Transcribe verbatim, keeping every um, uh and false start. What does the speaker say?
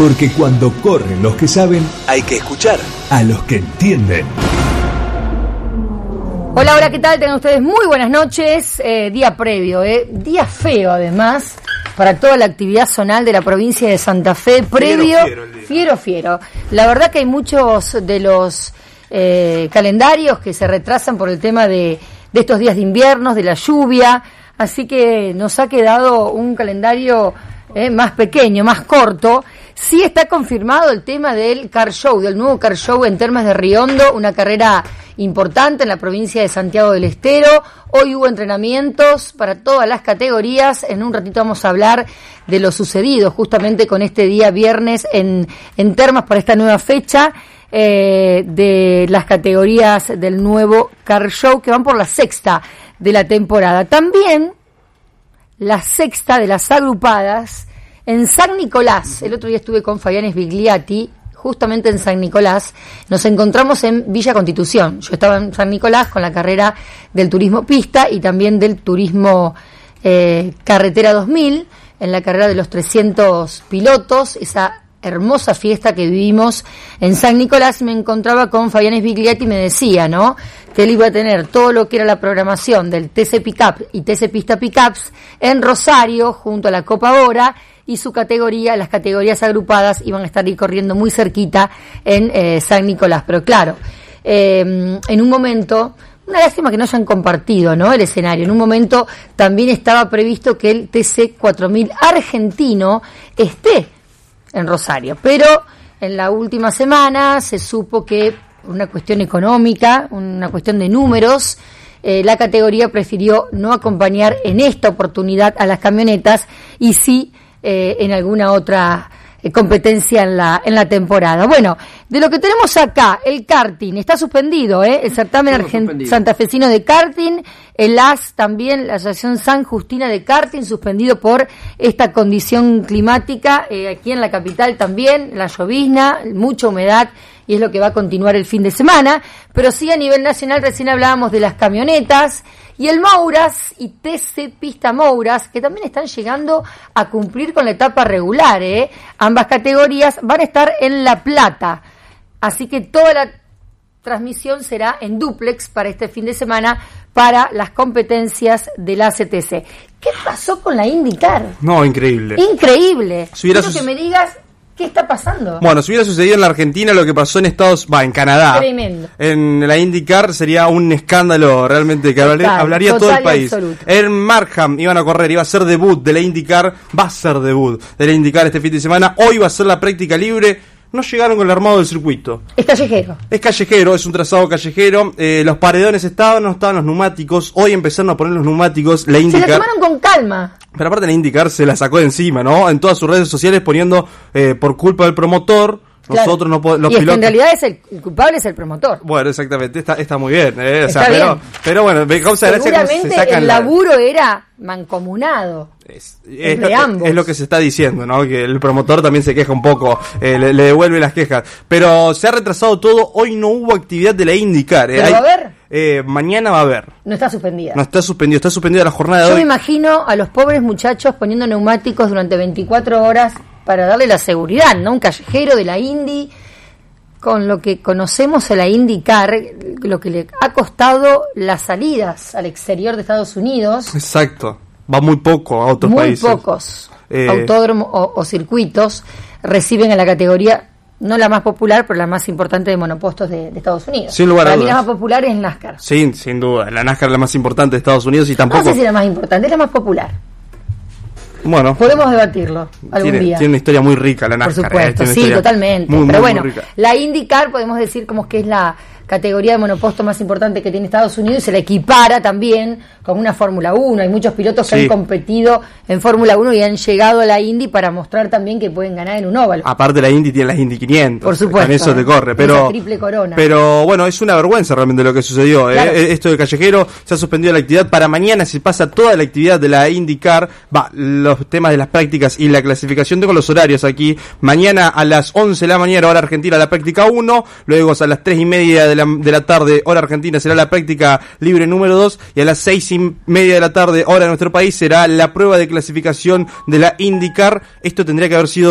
Porque cuando corren los que saben, hay que escuchar a los que entienden. Hola, hola, ¿qué tal? Tengan ustedes muy buenas noches. Eh, día previo, eh. Día feo además, para toda la actividad zonal de la provincia de Santa Fe. Previo, fiero, fiero, fiero, fiero. La verdad que hay muchos de los eh, calendarios que se retrasan por el tema de, de estos días de inviernos, de la lluvia. Así que nos ha quedado un calendario eh, más pequeño, más corto. Sí está confirmado el tema del Car Show, del nuevo Car Show en Termas de Riondo, una carrera importante en la provincia de Santiago del Estero. Hoy hubo entrenamientos para todas las categorías. En un ratito vamos a hablar de lo sucedido justamente con este día viernes en, en Termas para esta nueva fecha eh, de las categorías del nuevo Car Show que van por la sexta de la temporada. También la sexta de las agrupadas en San Nicolás. El otro día estuve con Fabián Sbigliati, justamente en San Nicolás. Nos encontramos en Villa Constitución. Yo estaba en San Nicolás con la carrera del turismo pista y también del turismo eh, carretera dos mil, en la carrera de los trescientos pilotos, esa hermosa fiesta que vivimos en San Nicolás. Me encontraba con Fabián Sbigliati y me decía, ¿no?, que él iba a tener todo lo que era la programación del T C Pickup y T C Pista Pickups en Rosario, junto a la Copa Bora, y su categoría, las categorías agrupadas iban a estar ahí corriendo muy cerquita en eh, San Nicolás. Pero claro, eh, en un momento, una lástima que no hayan compartido, ¿no?, el escenario. En un momento también estaba previsto que el T C cuatro mil argentino esté en Rosario, pero en la última semana se supo que una cuestión económica, una cuestión de números, eh, la categoría prefirió no acompañar en esta oportunidad a las camionetas y sí eh, en alguna otra eh, competencia en la en la temporada. Bueno, de lo que tenemos acá, el karting está suspendido, ¿eh? El certamen argent- santafesino de karting, el A S también, la Asociación San Justina de Karting, suspendido por esta condición climática, eh, aquí en la capital también, la llovizna, mucha humedad, y es lo que va a continuar el fin de semana. Pero sí, a nivel nacional, recién hablábamos de las camionetas y el Mouras y T C Pista Mouras, que también están llegando a cumplir con la etapa regular, ¿eh? Ambas categorías van a estar en La Plata, así que toda la transmisión será en dúplex para este fin de semana para las competencias de la C T C. ¿Qué pasó con la IndyCar? No, increíble. Increíble. Si hubiera Quiero sus... que me digas qué está pasando. Bueno, si hubiera sucedido en la Argentina lo que pasó en Estados, va, en Canadá. Tremendo. En la IndyCar sería un escándalo realmente que total, hablaría total todo el país. Absoluto. En Markham iban a correr, iba a ser debut de la IndyCar, va a ser debut de la IndyCar este fin de semana. Hoy va a ser la práctica libre. No llegaron con el armado del circuito. Es callejero. Es callejero, es un trazado callejero. Eh, los paredones estaban, no estaban los neumáticos. Hoy empezaron a poner los neumáticos. La IndyCar, se la tomaron con calma. Pero aparte la IndyCar se la sacó de encima, ¿no? En todas sus redes sociales poniendo eh, por culpa del promotor. Nosotros claro. no podemos. Y es que en realidad es el, el culpable es el promotor. Bueno, exactamente, está, está muy bien. Eh, o está sea, bien. Pero, pero bueno, me causa gracia cómo se sacan el laburo la... era mancomunado. Es, es, lo, es lo que se está diciendo, ¿no? Que el promotor también se queja un poco, eh, le, le devuelve las quejas. Pero se ha retrasado todo. Hoy no hubo actividad de la IndyCar. Eh. ¿Pero Hay, va a haber? Eh, mañana va a haber. No está suspendida. No está suspendida, está suspendida la jornada de Yo hoy. Yo me imagino a los pobres muchachos poniendo neumáticos durante veinticuatro horas para darle la seguridad, ¿no? Un callejero de la Indy, con lo que conocemos a la IndyCar, lo que le ha costado las salidas al exterior de Estados Unidos. Exacto. Va muy poco a otros muy países. Muy pocos eh... autódromos o, o circuitos reciben en la categoría, no la más popular, pero la más importante de monopostos de, de Estados Unidos. Sin lugar a Para dudas. mí la más popular es NASCAR. Sí, sin duda. La NASCAR es la más importante de Estados Unidos y tampoco... No sé si es la más importante, es la más popular. Bueno. Podemos debatirlo algún tiene, día. Tiene una historia muy rica la NASCAR. Por supuesto, eh, sí, totalmente. Muy, pero muy, bueno, muy la IndyCar podemos decir como que es la categoría de monoposto más importante que tiene Estados Unidos y se la equipara también con una Fórmula uno. Hay muchos pilotos que sí. han competido en Fórmula uno y han llegado a la Indy para mostrar también que pueden ganar en un óvalo. Aparte la Indy tiene las Indy quinientos. Por supuesto. Con eso eh. te corre. Pero, esa triple corona. Pero bueno, es una vergüenza realmente lo que sucedió. Claro. Eh. Esto de callejero, se ha suspendido la actividad. Para mañana se pasa toda la actividad de la IndyCar. Va, los temas de las prácticas y la clasificación. Tengo los horarios aquí. Mañana a las once de la mañana, hora argentina, la práctica uno. Luego a las tres y media de la, de la tarde, hora argentina, será la práctica libre número dos. Y a las seis y media de la tarde, hora de nuestro país, será la prueba de clasificación de la IndyCar. Esto tendría que haber sido